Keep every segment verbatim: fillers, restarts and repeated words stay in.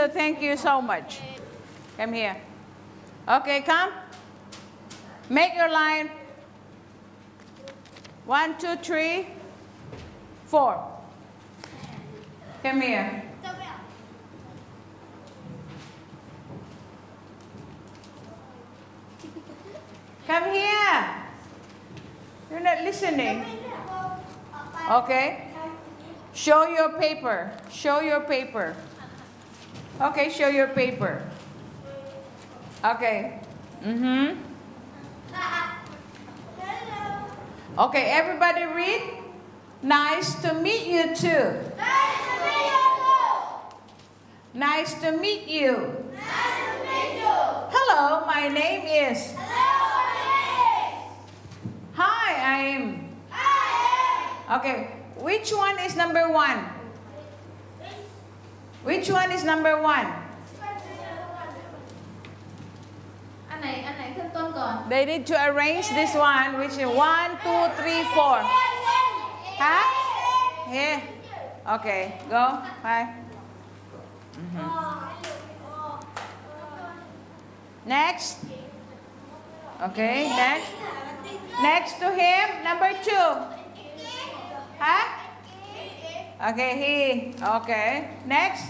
too. Thank you so much. Come here. Okay, come. Make your line. One, two, three, four. Come here. Come here. You're not listening. Okay. Show your paper. Show your paper. Okay, show your paper. Okay. Mm-hmm. Okay, everybody read. Nice to meet you too. Nice to meet you. Nice to meet you. Nice to meet you. Hello, my name is. Hello, my name is. Hi, I am. I am. Okay, which one is number one? Which one is number one? Anh này, anh này thêm con còn. They need to arrange this one, which is one, two, three, four. Huh? Here. Okay, go. Bye. Mm-hmm. Next. Okay, next. Next to him, number two. Huh? Okay, he. Okay. Next.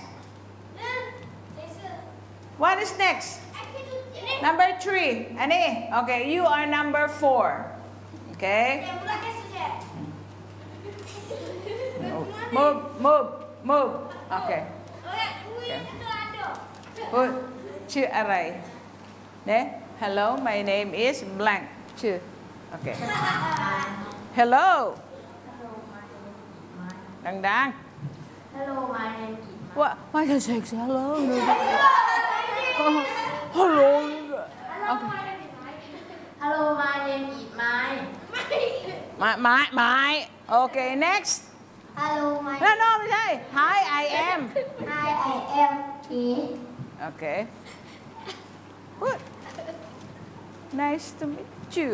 What is next? Number three. Ani. Okay, you are number four. Okay. Move, move, move. Okay. Okay. Put ชื่ออะไร เนี่ย Hello, my name is blank ชื่อ Okay. Hello. ดัง Hello, my name is. ๆ What? Why does it say hello? Hello. Okay. Hello, my name is Mai. My, my, my. Okay, next. Hello, my. No, no, ไม่ใช่ Hi, I am. Hi, I am E. Okay. Good. Nice to meet you.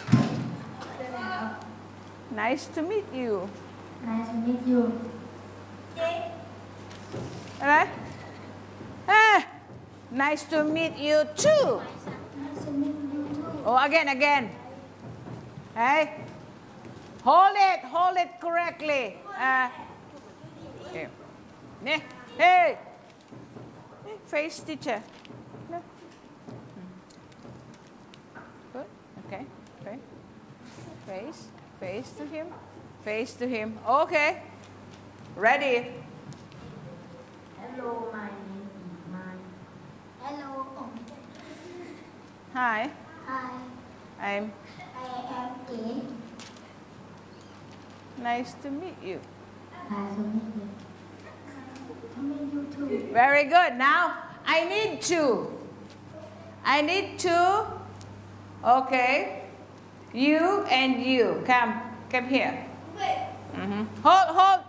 Nice to meet you. Nice to meet you. อะไร Ah, nice to meet you too. Nice to meet you too. Oh, again, again. Hey. Hold it, hold it correctly. Uh, okay. Yeah. Hey. Face teacher. No. Good. Okay. Okay. Face. Face to him. Face to him. Okay. Ready. Hello, my name is Mai. Hello. Hi. Hi, I'm I am E. nice to meet you. Nice to meet you. To meet you too. Very good. Now I need two. I need two. Okay. You and you. Come. Come here. Mm-hmm. Hold, hold.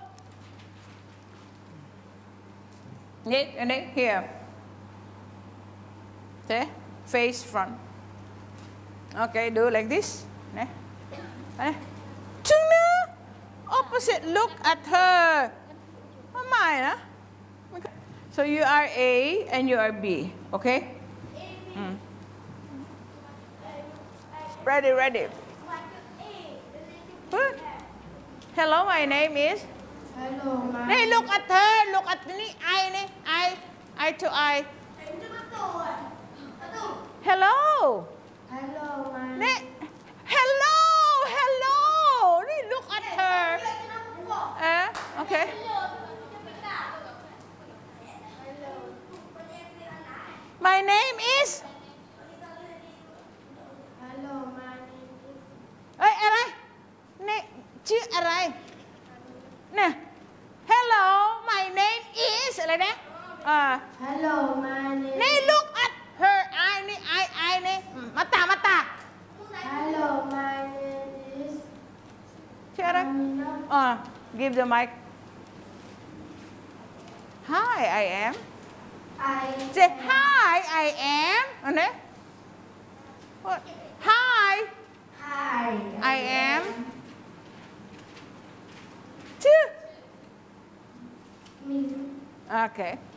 Need and it here. Okay. Face front. Okay. Do like this. Eh? Eh? Opposite. Look at her. Am I, huh? So you are A and you are B. Okay. Mm. Ready, ready. Good. Hello, my name is. Hello, my. Hey, look at her. Look at me. Eye, ni. Eye. Eye to eye. Hello. Hello, my. Ni. Hello. Hello. Ni, look at her. Uh, okay. My name is. Hello, my name is. เอ้ยอะไรนี่ชื่ออะไรเนี่ย Hello my name is อะไรนะอ่า Hello, my name. นี่ look at her eye นี่ eye eye นี่มาตามาตา Hello, my name is. ชื่ออะไร Amina. อ่า give the mic Hi I am I. say Hi I am อันนี้ What? Hi Hi. I am two Me. okay